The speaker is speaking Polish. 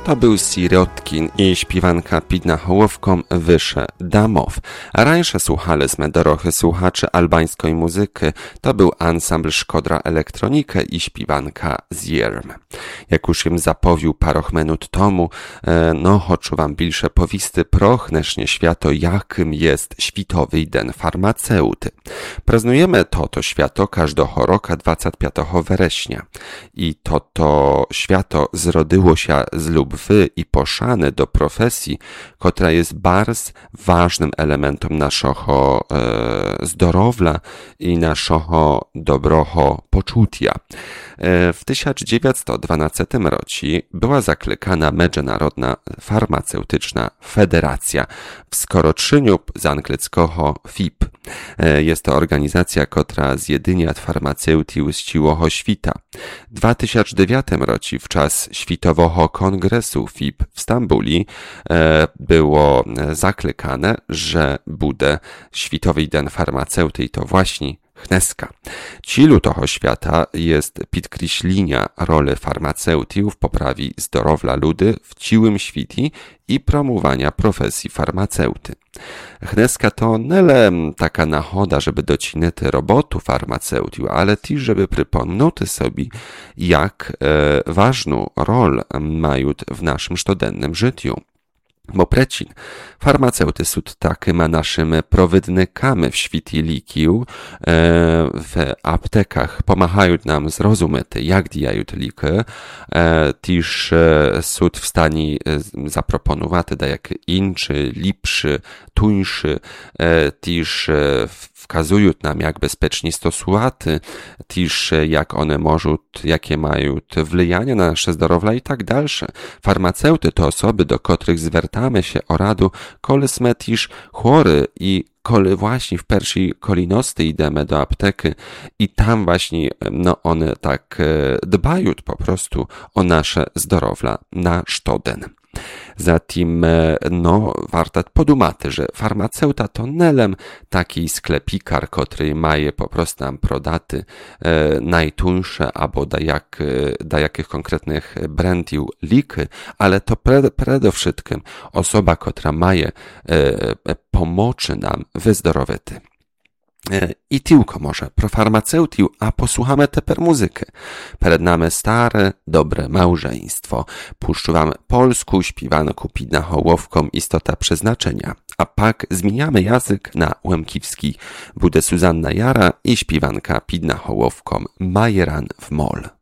To był Sirotkin i śpiewanka Pidna Hołowką Wysze Damow. A rańsze słuchaliśmy dorochy słuchaczy albańskiej muzyki. To był ansambl Szkodra Elektronikę i śpiewanka Zierm. Jak już im zapowił paroch minut tomu, choczu wam bilsze powisty prochnecznie świato, jakim jest Światowy Den Farmaceuty. Praznujemy to świato każdego roka 25 września. I to świato zrodziło się z lubwy i poszany do profesji, która jest bardzo ważnym elementem naszego zdrowia i naszego dobroho poczucia. W 1912 roku była zaklykana Międzynarodna Farmaceutyczna Federacja, w skoroczeniu z angielskiego FIP. Jest to organizacja, która zjedynia farmaceutów z całego świata. W 2009 roku, w czas Światowego Kongresu FIP w Stambuli, było zaklykane, że bude Światowy Den Farmaceuty i to właśnie Hneska. Cielu toho świata jest podkreślenia roli farmaceutów w poprawie zdrowia ludy w całym świecie i promowania profesji farmaceuty. Hneska to nie taka nachoda, żeby docinać robotu farmaceutów, ale też, żeby przypomnieć sobie, jak ważną rolę mają w naszym codziennym życiu. Bo precin, farmaceuty są takimi naszymi prowodnikami w świecie likiów, w aptekach pomagają nam zrozumieć, jak działają liki, też są w stanie zaproponować jak inny, lepszy, tuńszy, też wskazują nam, jak bezpiecznie stosować, też jak one mogą, jakie mają wpływanie na nasze zdrowie i tak dalsze. Farmaceuty to osoby, do których zwracamy się o radu, kole sme też chory i kole właśnie w pierwszej kolejności idziemy do apteki i tam właśnie one tak dbają po prostu o nasze zdrowie na sztoden. Zatem, warto podumać, że farmaceuta to nelem taki sklepikar, który maje po prostu nam prodaty najtuńsze albo da jakich konkretnych brandów liki, ale to przede wszystkim osoba, która maje pomocy nam wyzdrowieć. I tylko może pro farmaceutów, a posłuchamy teper muzykę. Przed nami stare, dobre małżeństwo. Puszczę wam polską śpiewankę Pidna Hołowką Istota Przeznaczenia. A pak zmieniamy język na łemkiwski. Bude Suzanna Jara i śpiewanka Pidna Hołowką Majeran w mol.